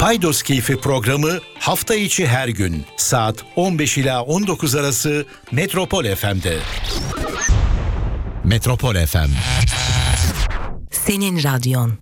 Paydos Keyfi programı hafta içi her gün saat 15 ila 19 arası Metropol FM'de. Metropol FM. Senin radyon.